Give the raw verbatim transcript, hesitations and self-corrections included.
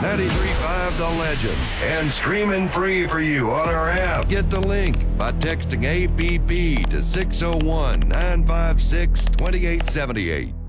ninety-three point five The Legend, and streaming free for you on our app. Get the link by texting A P P to six oh one, nine five six, two eight seven eight.